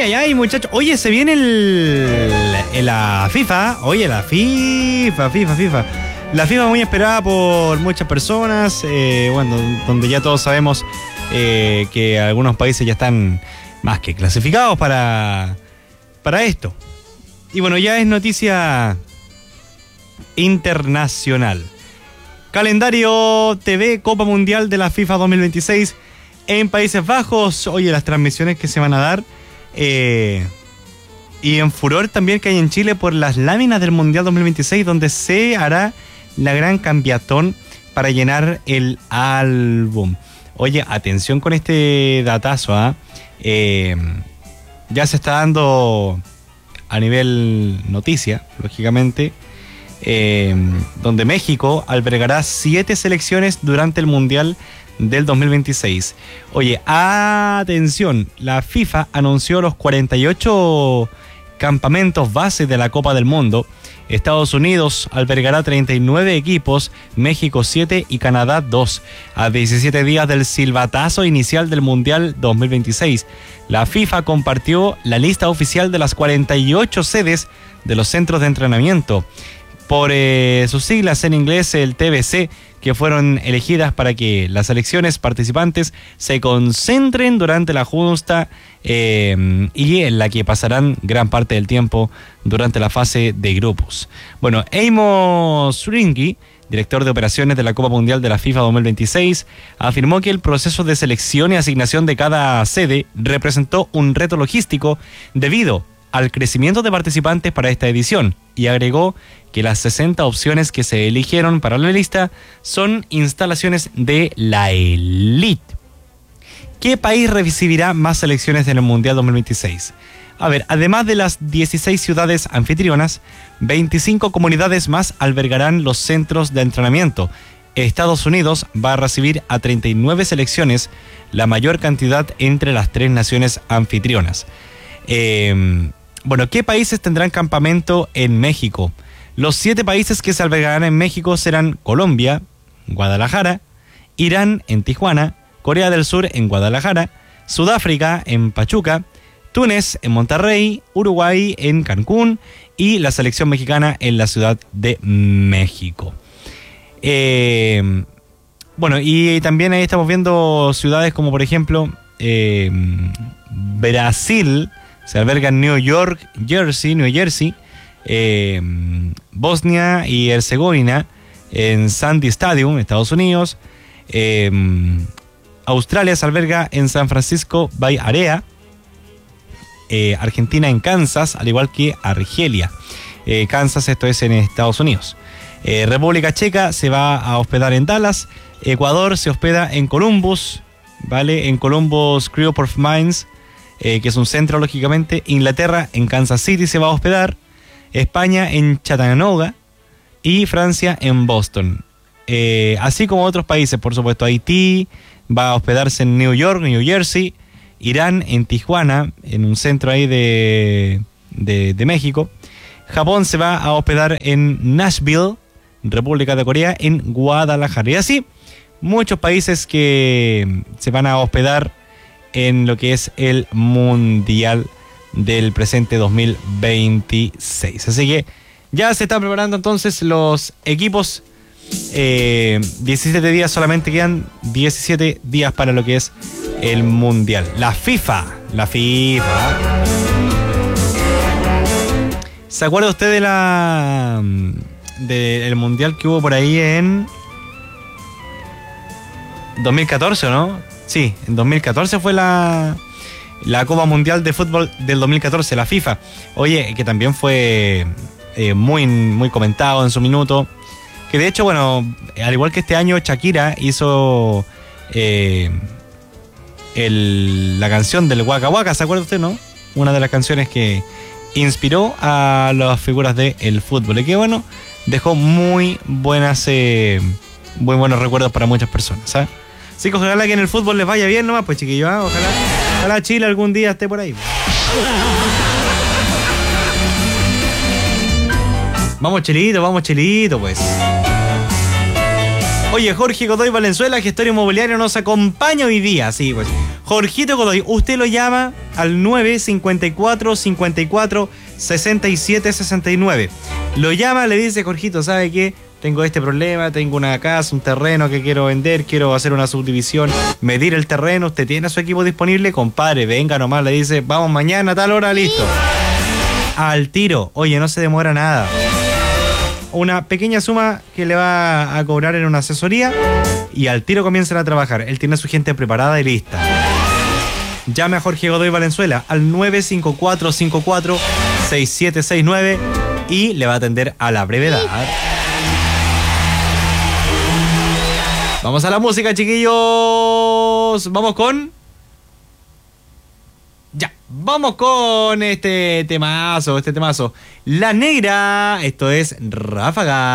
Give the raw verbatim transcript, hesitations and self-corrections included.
ay, ay, muchachos. Oye, se viene el, el la FIFA. Oye, la FIFA, FIFA, FIFA. La FIFA muy esperada por muchas personas. Eh, bueno, donde ya todos sabemos eh, que algunos países ya están más que clasificados para, para esto. Y bueno, ya es noticia internacional. Calendario T V Copa Mundial de la FIFA dos mil veintiséis en Países Bajos. Oye, las transmisiones que se van a dar. Eh, y en furor también que hay en Chile por las láminas del Mundial dos mil veintiséis, donde se hará la gran cambiatón para llenar el álbum. Oye, atención con este datazo, ¿ah? ¿eh? Eh, ya se está dando a nivel noticia, lógicamente, eh, donde México albergará siete selecciones durante el Mundial del dos mil veintiséis. Oye, atención, la FIFA anunció los cuarenta y ocho campamentos base de la Copa del Mundo. Estados Unidos albergará treinta y nueve equipos, México siete y Canadá dos. A diecisiete días del silbatazo inicial del Mundial dos mil veintiséis, la FIFA compartió la lista oficial de las cuarenta y ocho sedes de los centros de entrenamiento, por eh, sus siglas en inglés, el T B C, que fueron elegidas para que las selecciones participantes se concentren durante la justa eh, y en la que pasarán gran parte del tiempo durante la fase de grupos. Bueno, Amos Ringy, director de operaciones de la Copa Mundial de la FIFA dos mil veintiséis, afirmó que el proceso de selección y asignación de cada sede representó un reto logístico debido al crecimiento de participantes para esta edición, y agregó que las sesenta opciones que se eligieron para la lista son instalaciones de la élite. ¿Qué país recibirá más selecciones en el Mundial dos mil veintiséis? A ver, además de las dieciséis ciudades anfitrionas, veinticinco comunidades más albergarán los centros de entrenamiento. Estados Unidos va a recibir a treinta y nueve selecciones, la mayor cantidad entre las tres naciones anfitrionas. Eh, bueno, ¿qué países tendrán campamento en México? Los siete países que se albergarán en México serán Colombia, Guadalajara, Irán en Tijuana, Corea del Sur en Guadalajara, Sudáfrica en Pachuca, Túnez en Monterrey, Uruguay en Cancún y la selección mexicana en la Ciudad de México. Eh, bueno, y también ahí estamos viendo ciudades como por ejemplo eh, Brasil, se alberga en New York, Jersey, New Jersey, eh, Bosnia y Herzegovina en Sandy Stadium, Estados Unidos, eh, Australia se alberga en San Francisco Bay Area, eh, Argentina en Kansas, al igual que Argelia. Eh, Kansas, esto es en Estados Unidos. Eh, República Checa se va a hospedar en Dallas, Ecuador se hospeda en Columbus, ¿vale? En Columbus Crew of Mines, eh, que es un centro, lógicamente. Inglaterra en Kansas City se va a hospedar, España en Chattanooga y Francia en Boston. Eh, así como otros países, por supuesto, Haití va a hospedarse en New York, New Jersey, Irán en Tijuana, en un centro ahí de, de, de México. Japón se va a hospedar en Nashville, República de Corea, en Guadalajara. Y así, muchos países que se van a hospedar en lo que es el Mundial del presente dos mil veintiséis. Así que ya se están preparando entonces los equipos. Eh, diecisiete días, solamente quedan diecisiete días para lo que es el Mundial. La FIFA, la FIFA. ¿Se acuerda usted de la del Mundial que hubo por ahí en dos mil catorce, no? Sí, en dos mil catorce fue la la Copa Mundial de Fútbol del dos mil catorce, la FIFA. Oye, que también fue eh, muy, muy comentado en su minuto. Que de hecho, bueno, al igual que este año, Shakira hizo eh, el, la canción del Waka Waka, ¿se acuerda usted, no? Una de las canciones que inspiró a las figuras del fútbol. Y que bueno, dejó muy buenas, eh, muy buenos recuerdos para muchas personas, ¿sabes? Así que ojalá que en el fútbol les vaya bien nomás, pues chiquillos, ¿eh? Ojalá, ojalá Chile algún día esté por ahí. Vamos Chilito, vamos Chilito, pues. Oye, Jorge Godoy Valenzuela, gestor inmobiliario, nos acompaña hoy día, sí, pues. Jorgito Godoy, usted lo llama al nueve cincuenta y cuatro cincuenta y cuatro sesenta y siete sesenta y nueve. Lo llama, le dice, Jorgito, ¿sabe qué? Tengo este problema, tengo una casa, un terreno que quiero vender, quiero hacer una subdivisión, medir el terreno, ¿usted tiene su equipo disponible? Compadre, venga nomás, le dice, vamos mañana a tal hora, listo. Al tiro, oye, no se demora nada. Una pequeña suma que le va a cobrar en una asesoría y al tiro comienzan a trabajar. Él tiene a su gente preparada y lista. Llame a Jorge Godoy Valenzuela al nueve cinco cuatro cinco cuatro seis siete seis nueve y le va a atender a la brevedad. Vamos a la música, chiquillos. Vamos con... Ya, vamos con este temazo, este temazo. La Negra, esto es Ráfaga.